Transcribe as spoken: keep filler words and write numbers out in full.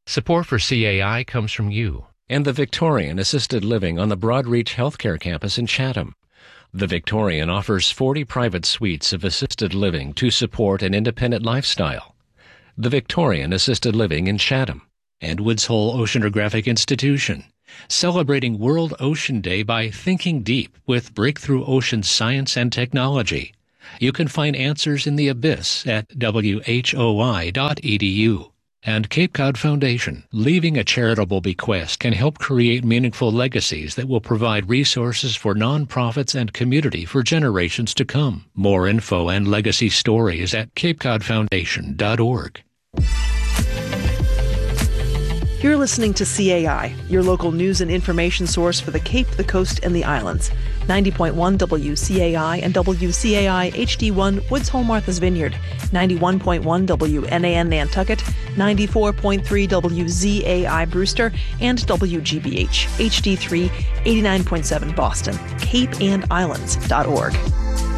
Support for C A I comes from you and the Victorian Assisted Living on the Broadreach Healthcare Campus in Chatham. The Victorian offers forty private suites of assisted living to support an independent lifestyle. The Victorian Assisted Living in Chatham. And Woods Hole Oceanographic Institution, celebrating World Ocean Day by thinking deep with breakthrough ocean science and technology. You can find answers in the abyss at W H O I dot E D U. And Cape Cod Foundation, leaving a charitable bequest can help create meaningful legacies that will provide resources for nonprofits and community for generations to come. More info and legacy stories at cape cod foundation dot org. You're listening to C A I, your local news and information source for the Cape, the Coast, and the Islands. ninety point one W C A I and W C A I H D one Woods Hole Martha's Vineyard, ninety-one point one W N A N Nantucket, ninety-four point three W Z A I Brewster, and W G B H H D three eighty-nine point seven Boston, cape and islands dot org.